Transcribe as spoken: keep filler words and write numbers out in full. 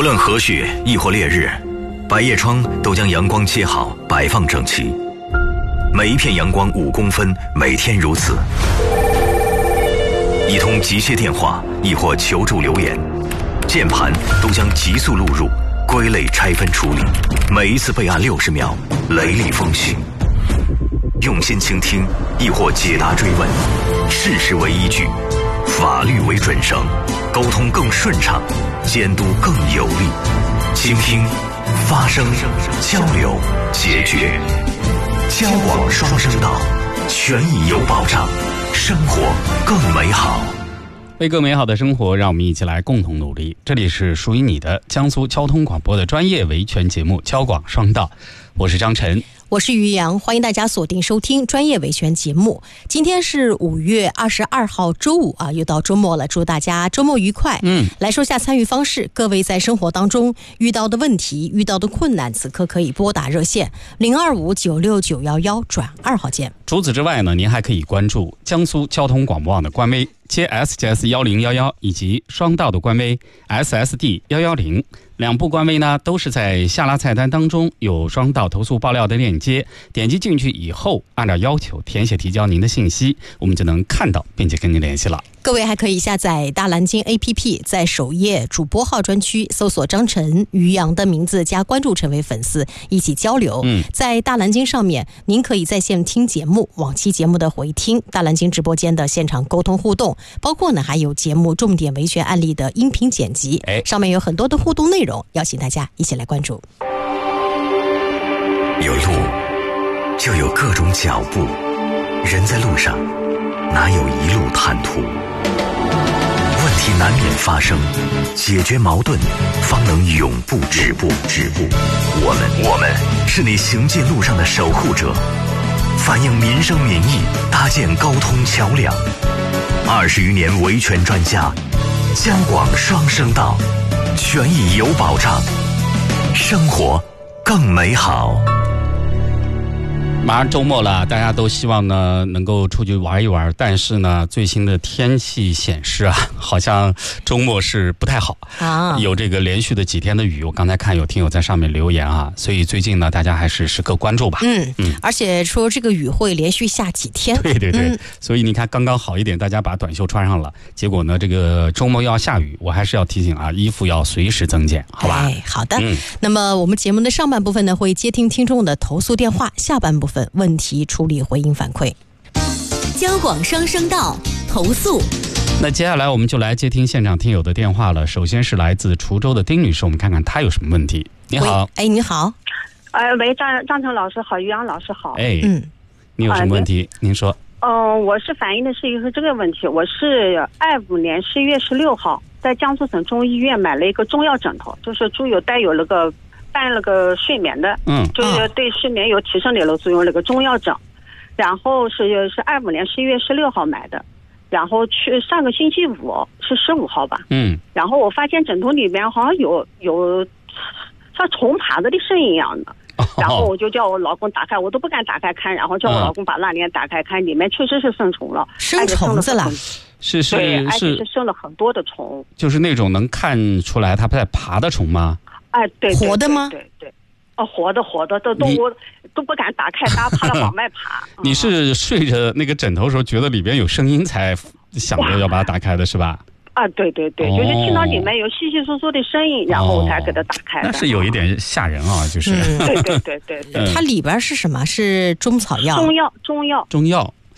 无论和煦亦或烈日，百叶窗都将阳光接好，摆放整齐。每一片阳光五公分，每天如此。一通急切电话亦或求助留言，键盘都将急速录入，归类拆分处理。每一次备案六十秒，雷厉风行。用心倾听亦或解答追问，事实为依据，法律为准绳，沟通更顺畅，监督更有力。倾听、发声、交流、解决，交广双声道，权益有保障，生活更美好。 为更美好的生活，让我们一起来共同努力。这里是属于你的江苏交通广播的专业维权节目《交广双道》，我是张晨。 我是于洋，欢迎大家锁定收听专业维权节目。今天是五月二十二号周五啊，又到周末了，祝大家周末愉快。嗯，来说下参与方式，各位在生活当中遇到的问题、遇到的困难，此刻可以拨打热线零二五九六九幺幺转二号键。 除此之外呢，您还可以关注江苏交通广播网的官微 J S J S 一零一一以及双道的官微 S S D 一一零。两部官微呢都是在下拉菜单当中有双道投诉爆料的链接，点击进去以后，按照要求填写提交您的信息，我们就能看到并且跟您联系了。 各位还可以下载大蓝鲸 A P P， 在首页主播号专区搜索张晨、于洋的名字加关注，成为粉丝，一起交流。嗯，在大蓝鲸上面，您可以在线听节目、往期节目的回听、大蓝鲸直播间的现场沟通互动，包括呢还有节目重点维权案例的音频剪辑，哎，上面有很多的互动内容，邀请大家一起来关注。 有路，就有各种脚步，人在路上，哪有一路坦途？问题难免发生，解决矛盾，方能永不止步。止步。我们，我们是你行进路上的守护者，反映民生民意，搭建沟通桥梁。二十余年维权专家，交广双声道，权益有保障，生活更美好。 马上周末了，大家都希望呢能够出去玩一玩，但是呢最新的天气显示啊，好像周末是不太好啊，有这个连续的几天的雨。我刚才看有听友在上面留言啊，所以最近呢大家还是时刻关注吧。 嗯嗯，而且说这个雨会连续下几天。 对对对， 嗯、 所以你看刚刚好一点，大家把短袖穿上了，结果呢这个周末要下雨，我还是要提醒啊，衣服要随时增减，好吧？ 哎，好的。嗯，那么我们节目的上半部分呢会接听听众的投诉电话，下半部分问题处理回应反馈。 交广双声道投诉。 那接下来我们就来接听现场听友的电话了。首先是来自滁州的丁女士，我们看看她有什么问题。你好。 哎，你好。 哎，喂，张张成老师好，于洋老师好。 哎，嗯，你有什么问题？啊、您说。 嗯、呃，我是反映的是一个这个问题。我是二五年十一月十六号在江苏省中医院买了一个中药枕头，就是注有带有那个伴那个睡眠的，嗯，就是对睡眠有提升的那作用那个中药枕。然后是是二五年十一月十六号买的，然后去上个星期五是十五号吧，嗯，然后我发现枕头里面好像有有像虫爬的的声音一样的，然后我就叫我老公打开，我都不敢打开看，然后叫我老公把那帘打开看，里面确实是生虫了， 生虫子了， 是是对，而且是生了很多的虫， 就是那种能看出来它在爬的虫吗？ 哎，对， 活的吗？ 对对对。哦，活的活的，都都我都不敢打开，大家怕它往外爬。 你是睡着那个枕头的时候，觉得里边有声音才想着要把它打开的是吧？ 啊，对对对，哦、就是听到里面有稀稀疏疏的声音，然后我才给它打开的。 那是有一点吓人啊，就是。 嗯、对对对对对。 它里边是什么？是中草药？ 中药，中药， 中药。